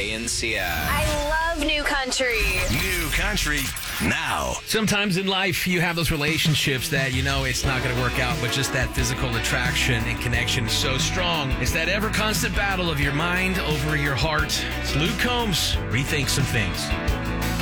KNCI. I love New Country. New Country now. Sometimes in life, you have those relationships that you know it's not going to work out, but just that physical attraction and connection is so strong. It's that ever constant battle of your mind over your heart. It's Luke Combs. Rethink some things.